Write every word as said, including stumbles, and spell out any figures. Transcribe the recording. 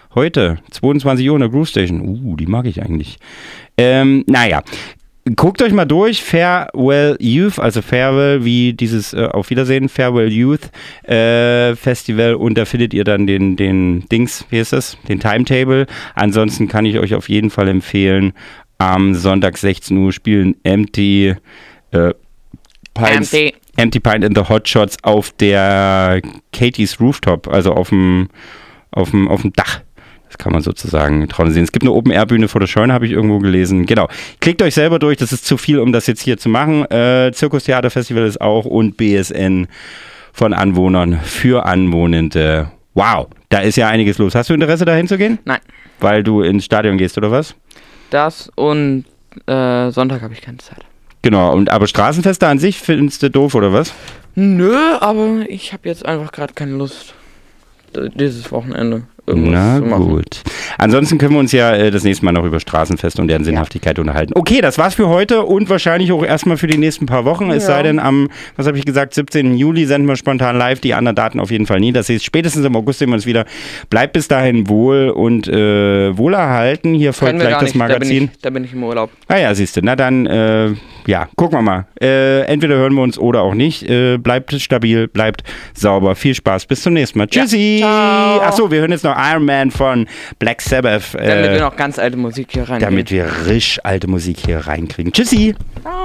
Heute, zweiundzwanzig Uhr in der Groove Station. Uh, die mag ich eigentlich. Ähm, naja. Guckt euch mal durch, Farewell Youth, also Farewell wie dieses äh, Auf Wiedersehen, Farewell Youth äh, Festival, und da findet ihr dann den, den Dings, wie ist das, den Timetable. Ansonsten kann ich euch auf jeden Fall empfehlen, am Sonntag sechzehn Uhr spielen Empty äh, Pints, Empty. Empty Pint and the Hotshots auf der Katie's Rooftop, also auf dem, auf dem, auf dem Dach. Das kann man sozusagen draußen sehen. Es gibt eine Open-Air-Bühne vor der Scheune, habe ich irgendwo gelesen. Genau. Klickt euch selber durch, das ist zu viel, um das jetzt hier zu machen. Äh, Zirkustheaterfestival ist auch, und B S N von Anwohnern für Anwohnende. Wow, da ist ja einiges los. Hast du Interesse, da hinzugehen? Nein. Weil du ins Stadion gehst, oder was? Das und äh, Sonntag habe ich keine Zeit. Genau, und aber Straßenfeste an sich findest du doof, oder was? Nö, aber ich habe jetzt einfach gerade keine Lust, dieses Wochenende irgendwas Na zu machen. Gut. Ansonsten können wir uns ja äh, das nächste Mal noch über Straßenfeste und deren Sinnhaftigkeit ja. unterhalten. Okay, das war's für heute und wahrscheinlich auch erstmal für die nächsten paar Wochen. Es ja. sei denn, am, was habe ich gesagt, siebzehnten Juli senden wir spontan live. Die anderen Daten auf jeden Fall nie. Das ist spätestens im August sehen wir uns wieder. Bleibt bis dahin wohl und äh, wohlerhalten. Hier folgt gleich das Magazin. Da bin, ich, da bin ich im Urlaub. Ah ja, siehst du. Na dann, äh, ja, gucken wir mal. Äh, entweder hören wir uns oder auch nicht. Äh, bleibt stabil, bleibt sauber. Viel Spaß. Bis zum nächsten Mal. Tschüssi. Ja, Achso, wir hören jetzt noch Iron Man von Black Sabbath. Damit äh, wir noch ganz alte Musik hier reinkriegen. Damit wir risch alte Musik hier reinkriegen. Tschüssi. Ciao.